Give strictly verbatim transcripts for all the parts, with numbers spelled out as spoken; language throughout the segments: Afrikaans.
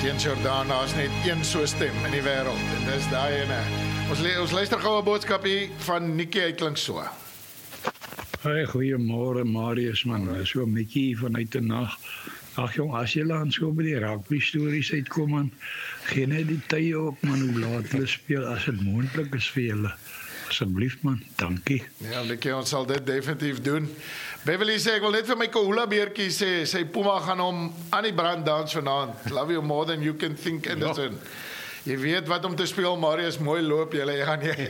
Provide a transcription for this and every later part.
Teens Jordaan, daar is net een so stem in die wêreld en dis daai ene. Ons, ons luister gou 'n boodskap hier van Nikki, hy klink so. Hey, goeiemôre Marius man, so 'n bietjie vanuit die nag. Ag jong, as jy dan so by die rugby stories uitkom man, gee net die tye op man, hoe laat hulle speel as dit moontlik is vir julle. Asseblief man, dankie. Ja, Nikki, ons sal dit definitief doen. Beverly sê, ek wil net vir my Kahula beertjie sê, sy Puma gaan hom aan die brand dans vanaand. Love you more than you can think, Anderson. Ja. Jy weet wat om te speel, Marius, mooi loop julle, jy gaan nie.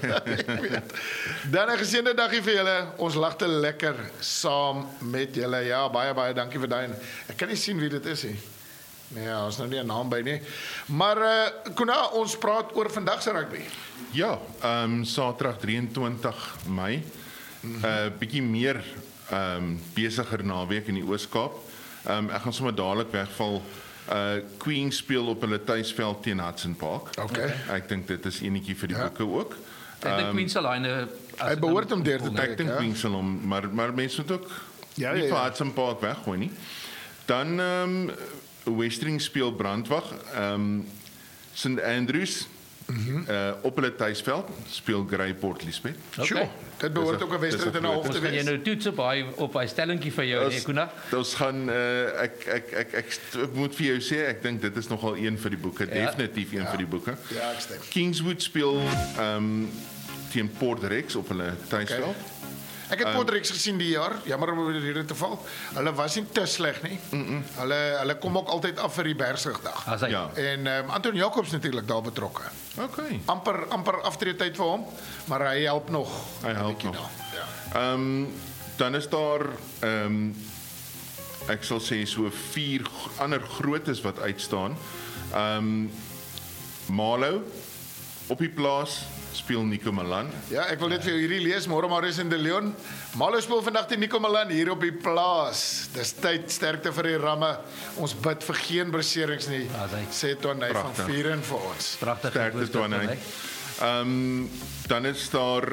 Dan 'n geseënde dagie vir julle. Ons lag te lekker saam met julle. Ja, baie baie dankie vir daai. Ek kan nie sien wie dit is nie. Nee, ja, ons nou nie 'n naam by nie. Maar uh, Kuna, ons praat oor vandag se rugby. Ja, ehm um, Saterdag drieëntwintig Mei. 'n mm -hmm. uh, bietjie meer ehm um, besiger naweek in die Oos-Kaap. Ehm um, ek gaan sommer dadelik wegval. Uh Queen speel op hulle tuisveld teen Hudson Park. Okay. Ek dink dit is enetjie vir die ja. boeke ook. Ek dink Queen sal hy hy behoort om deur te trek. Ek dink Queen sal hom, maar maar mense moet ook ja, nie ja, vir ja. Hudson Park weggooi nie. Dan ehm um, Westering speel Brandwag. Ehm um, Saint Andrews mm -hmm. uh, op hulle tuisveld speel Grey Port Elizabeth. Okay. Sure. Dit behoort ook 'n wedstryd in 'n hof te wees. Ons gaan jy nou toets op hy op hy stellingkie vir jou, nee, Kuna. Ons gaan uh, ek, ek ek ek ek moet vir jou sê, ek dink dit is nogal een vir die boeke, ja. Definitief een ja. vir die boeke. Ja, ek stem. Kingswood speel ehm um, teen Port Rex op hulle tuisveld. Okay. Ek het Port Rex gesien die jaar, jammer om hierdie te val. Hulle was nie te sleg nie. Mm -mm. Hulle hulle kom ook altyd af vir die Bergsrugdag. Ja. En um, Anton Jacobs natuurlik daar betrokke. Okay. Amper amper aftreetyd vir hom, maar hy help nog. Hy help nog. Ja. Ehm um, dan is daar ehm um, ek sal sê so vier ander grootes wat uitstaan. Ehm um, Malo op die plaas speel Nico Malan. Ja, ek wil net vir jou hierdie lees, môre Marius en De Leon. Malo speel vandag teen Nico Malan hier op die plaas. Dis tyd, sterkte vir die ramme. Ons bid vir geen beserings nie. Ja, sê Twanay van Vieren vir ons. Pragtig. Sterkte Twanay. Ehm um, dan is daar